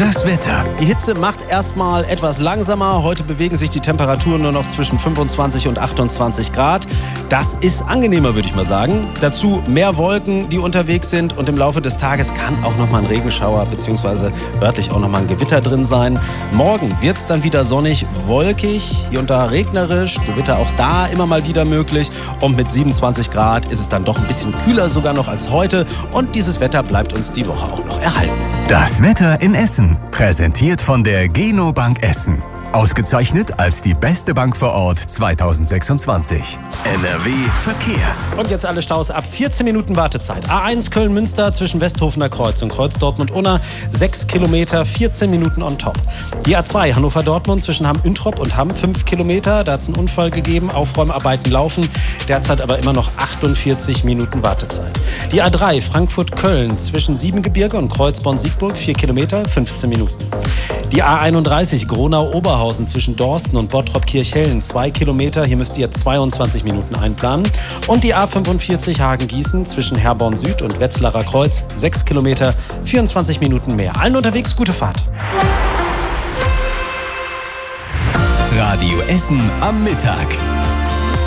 Das Wetter. Die Hitze macht erstmal etwas langsamer. Heute bewegen sich die Temperaturen nur noch zwischen 25 und 28 Grad. Das ist angenehmer, würde ich mal sagen. Dazu mehr Wolken, die unterwegs sind. Und im Laufe des Tages kann auch nochmal ein Regenschauer bzw. örtlich auch nochmal ein Gewitter drin sein. Morgen wird es dann wieder sonnig, wolkig, hier und da regnerisch. Gewitter auch da immer mal wieder möglich. Und mit 27 Grad ist es dann doch ein bisschen kühler sogar noch als heute. Und dieses Wetter bleibt uns die Woche auch noch erhalten. Das Wetter in Essen. Präsentiert von der Geno Bank Essen. Ausgezeichnet als die beste Bank vor Ort 2026. NRW Verkehr. Und jetzt alle Staus ab 14 Minuten Wartezeit. A1 Köln-Münster zwischen Westhofener Kreuz und Kreuz Dortmund-Unna. 6 Kilometer, 14 Minuten on top. Die A2 Hannover-Dortmund zwischen Hamm-Üntrop und Hamm. 5 Kilometer. Da hat es einen Unfall gegeben. Aufräumarbeiten laufen. Derzeit aber immer noch 48 Minuten Wartezeit. Die A3 Frankfurt-Köln zwischen Siebengebirge und Kreuzborn-Siegburg. 4 Kilometer, 15 Minuten. Die A31 Gronau-Oberhausen zwischen Dorsten und Bottrop-Kirchhellen, 2 Kilometer. Hier müsst ihr 22 Minuten einplanen. Und die A45 Hagen-Gießen zwischen Herborn Süd und Wetzlarer Kreuz, 6 Kilometer, 24 Minuten mehr. Allen unterwegs, gute Fahrt. Radio Essen am Mittag.